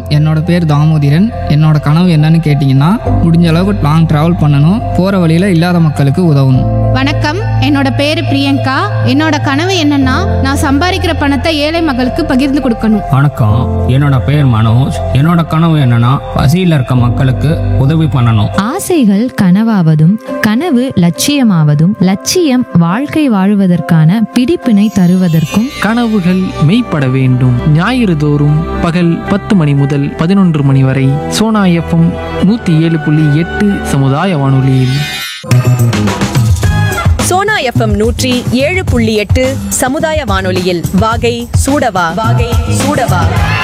என்னோட பேர் தாமோதிரன். என்னோட கனவு என்னன்னு கேட்டிங்கன்னா, முடிஞ்ச அளவுக்கு லாங் ட்ராவல் பண்ணணும், போகிற வழியில் இல்லாத மக்களுக்கு உதவணும். வணக்கம், என்னோட பேரு பிரியங்கா. என்னோட கனவு என்னன்னா, நான் சம்பாதிக்கிற பணத்தை ஏழை மக்களுக்கு பகிர்ந்து கொடுக்கணும். வணக்கம், என்னோட பேர் மனோஜ். என்னோட கனவு என்னன்னா, பசியில் இருக்க மக்களுக்கு உதவி பண்ணணும். ஆசைகள் கனவாவதும் கனவு லட்சியமாவதும் லட்சியம் வாழ்க்கை வாழுவதற்கான பிடிப்பினை தருவதற்கும் கனவுகள் மெய்ப்பட வேண்டும். ஞாயிறு தோறும் பகல் 10 மணி முதல் 11 மணி வரை சோனா எஃப்எம் 107.8 சமுதாய வானொலியில். சோனா எஃப்எம் 107.8 சமுதாய வானொலியில் வாகை சூடவா வாகை சூடவா.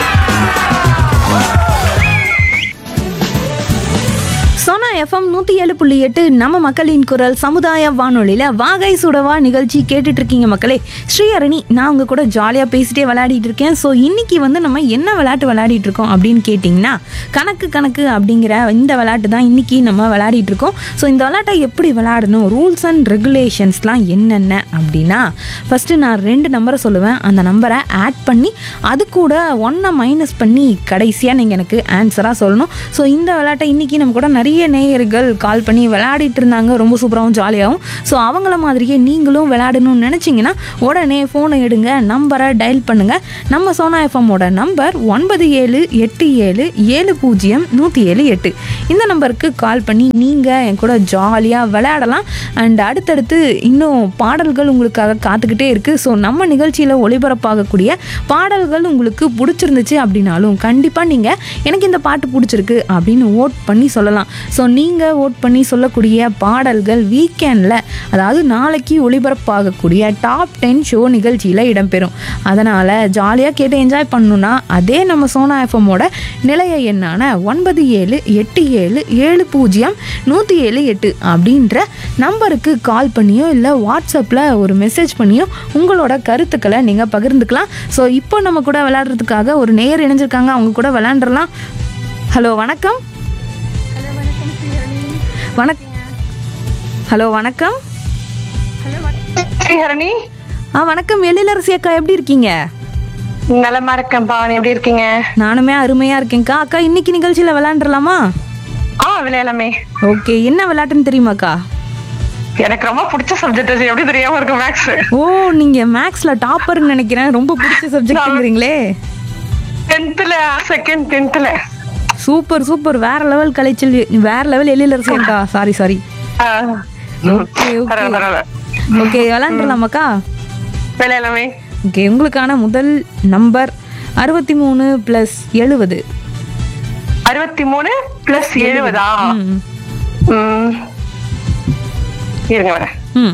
சோனா எஃப்எம் 107.8 நம்ம மக்களின் குரல் சமுதாய வானொலியில் வாகை சுடவா நிகழ்ச்சி கேட்டுட்டு இருக்கீங்க மக்களே. ஸ்ரீஹரணி நான் உங்க கூட ஜாலியாக பேசிட்டே விளையாடிட்டு இருக்கேன். ஸோ இன்னைக்கு நம்ம என்ன விளையாட்டு விளையாடிட்டு இருக்கோம் அப்படின்னு கேட்டிங்கன்னா, கணக்கு அப்படிங்கிற இந்த விளையாட்டு தான் இன்னைக்கு நம்ம விளையாடிட்டு இருக்கோம். ஸோ இந்த விளையாட்டை எப்படி விளையாடணும், ரூல்ஸ் அண்ட் ரெகுலேஷன்ஸ்லாம் என்னென்ன அப்படின்னா, ஃபஸ்ட்டு நான் 2 நம்பரை சொல்லுவேன். அந்த நம்பரை ஆட் பண்ணி அது கூட 1 மைனஸ் பண்ணி கடைசியாக நீங்கள் எனக்கு ஆன்சராக சொல்லணும். ஸோ இந்த விளையாட்டை இன்னைக்கு நம்ம கூட நிறைய நேயர்கள் கால் பண்ணி விளையாடிட்டு இருந்தாங்க, ரொம்ப சூப்பராகவும் ஜாலியாகவும். ஸோ அவங்கள மாதிரியே நீங்களும் விளையாடணும்னு நினச்சிங்கன்னா உடனே ஃபோனை எடுங்க, நம்பரை டயல் பண்ணுங்கள். நம்ம சோனா எஃப்எம்மோட நம்பர் 9787070178. இந்த நம்பருக்கு கால் பண்ணி நீங்கள் என் கூட ஜாலியாக விளையாடலாம். அண்ட் அடுத்தடுத்து இன்னும் பாடல்கள் உங்களுக்காக காத்துக்கிட்டே இருக்குது. ஸோ நம்ம நிகழ்ச்சியில் ஒளிபரப்பாகக்கூடிய பாடல்கள் உங்களுக்கு பிடிச்சிருந்துச்சு அப்படின்னாலும் கண்டிப்பாக நீங்கள் எனக்கு இந்த பாட்டு பிடிச்சிருக்கு அப்படின்னு ஓட் பண்ணி சொல்லலாம். ஸோ நீங்கள் ஓட் பண்ணி சொல்லக்கூடிய பாடல்கள் வீக்கெண்டில், அதாவது நாளைக்கு ஒளிபரப்பாகக்கூடிய டாப் 10 ஷோ நிகழ்ச்சியில் இடம்பெறும். அதனால் ஜாலியாக கேட்டு என்ஜாய் பண்ணணுன்னா அதே நம்ம சோனா எஃப்எம்மோட நிலைய எண்ணான 9787070178 அப்படின்ற நம்பருக்கு கால் பண்ணியோ இல்லை வாட்ஸ்அப்பில் ஒரு மெசேஜ் பண்ணியோ உங்களோட கருத்துக்களை நீங்கள் பகிர்ந்துக்கலாம். ஸோ இப்போ நம்ம கூட விளையாடுறதுக்காக ஒரு நேயர் இணைஞ்சிருக்காங்க, அவங்க கூட விளையாண்டுடலாம். ஹலோ வணக்கம். ஹலோ வணக்கம். ஸ்ரீஹரணி. வணக்கம் எழிலரசி அக்கா, எப்படி இருக்கீங்க? நலமா இருக்கேன்ப்பா, நீ எப்படி இருக்கீங்க? நானுமே அருமையா இருக்கேன்க்கா. அக்கா இன்னைக்கு நிகழ்ச்சியில விளையாண்டுலாமா? விளையாடலாமே. ஓகே, என்ன விளையாட்டுன்னு தெரியுமாக்கா? எனக்கு ரொம்ப பிடிச்ச சப்ஜெக்ட், எப்படி தெரியாம இருக்கும், மேக்ஸ். ஓ, நீங்க மேக்ஸ்ல டாப்பர்னு நினைக்கிறேன். ரொம்ப பிடிச்ச சப்ஜெக்ட்ங்கறீங்களே. 10th சூப்பர் சூப்பர், வேற லெவல் கலைச்சல், வேற லெவல் எழிலரசி அக்கா. Sorry okay விளையாண்டுலாமாக்கா? விளையாடலாமே. ஓகே, உங்களுக்கான முதல் நம்பர் 63 + 70. 63 + 70. இருங்க வரேன்.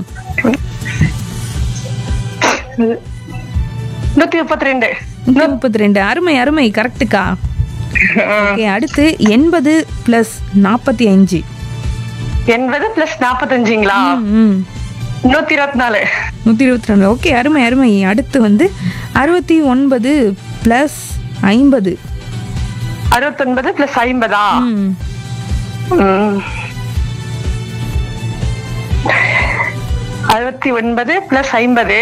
132. 132, அருமை அருமை, கரெக்டுக்கா. ஓகே, அடுத்து 80 + 45. 80 + 45ங்களா? 124. 122, ஓகே, அருமை அருமை. அடுத்து 69 + 50. 69 + 50. 69 + 50.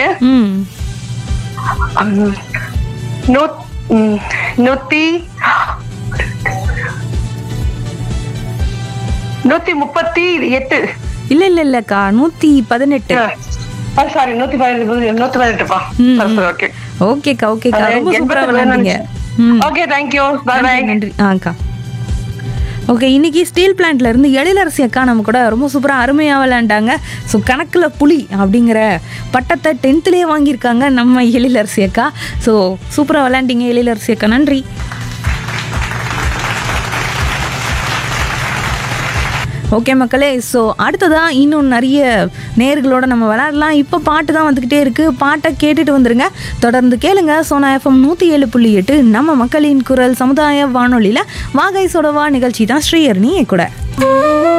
138. இல்லக்கா, 118. சாரி, 118. ஓகேக்கா, ரொம்ப சூப்பரா விளையாடுங்க. Okay, thank you, by by. நன்றி அக்கா. ஓகே, இன்னைக்கு ஸ்டீல் பிளான்ட்ல இருந்து எழிலரசி அக்கா நம்ம கூட ரொம்ப சூப்பரா அருமையா விளையாண்டாங்க. ஸோ கணக்குல புலி அப்படிங்கிற பட்டத்தை 10th வாங்கியிருக்காங்க நம்ம எழிலரசி அக்கா. ஸோ சூப்பரா விளையாண்டிங்க எழிலரசி அக்கா, நன்றி. ஓகே மக்களே, ஸோ அடுத்ததான் இன்னும் நிறைய நேர்களோட நம்ம விளையாடலாம். இப்போ பாட்டு தான் வந்துக்கிட்டே இருக்குது, பாட்டை கேட்டுட்டு வந்துருங்க. தொடர்ந்து கேளுங்க சோனா எஃப்எம் 107.8 நம்ம மக்களின் குரல் சமுதாய வானொலியில் வாகை சுடவா நிகழ்ச்சி தான் ஸ்ரீஹரணி கூட.